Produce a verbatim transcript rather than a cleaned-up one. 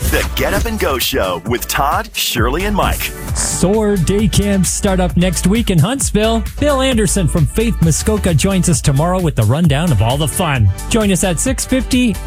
The Get Up and Go Show with Todd, Shirley, and Mike. SOAR day camps start up next week in Huntsville. Bill Anderson from Faith Muskoka joins us tomorrow with the rundown of all the fun. Join us at six fifty